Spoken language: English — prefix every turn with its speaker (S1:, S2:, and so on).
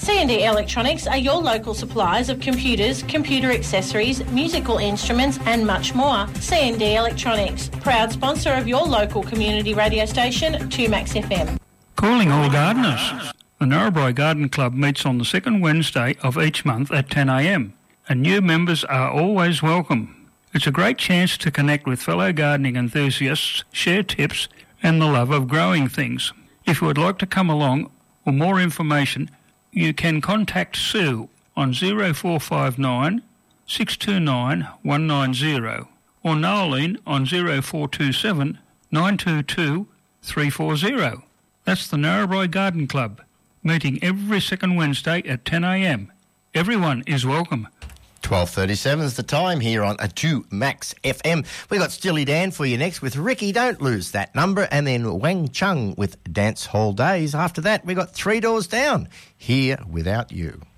S1: C&D Electronics are your local suppliers of computers, computer accessories, musical instruments and much more. C&D Electronics, proud sponsor of your local community radio station, 2Max FM.
S2: Calling all gardeners. The Narrabri Garden Club meets on the second Wednesday of each month at 10 a.m. and new members are always welcome. It's a great chance to connect with fellow gardening enthusiasts, share tips and the love of growing things. If you would like to come along or more information, you can contact Sue on 0459 629 190 or Noeline on 0427 922 340. That's the Narrabri Garden Club, meeting every second Wednesday at 10 a.m. Everyone is welcome.
S3: 12:37 is the time here on 2Max FM. We got Steely Dan for you next with Ricky, Don't Lose That Number, and then Wang Chung with Dance Hall Days. After that, we got Three Doors Down, Here Without You.